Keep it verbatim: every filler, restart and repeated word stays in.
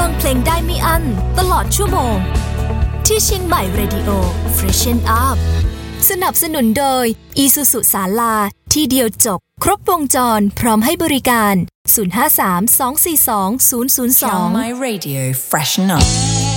งเพลงได้ไม่อั้นตลอดชั่วโมงที่เชียงใหม่ Radio Freshen Up สนับสนุนโดย Isuzu ศาลาที่เดียวจบครบวงจรพร้อมให้บริการศูนย์ ห้า สาม สอง สี่ สอง ศูนย์ ศูนย์ สอง Chiang Mai Radio Freshen Up